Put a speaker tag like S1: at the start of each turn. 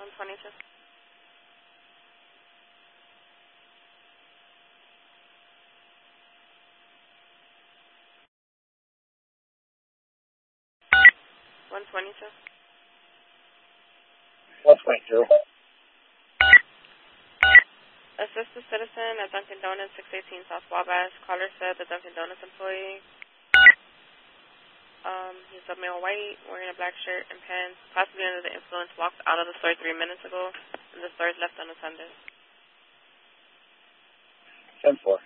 S1: 122. Assist the citizen at Dunkin' Donuts, 618 South Wabash. Caller said the Dunkin' Donuts employee. He's a male white, wearing a black shirt and pants, possibly under the influence, walked out of the store 3 minutes ago, and the store is left unattended.
S2: 10-4.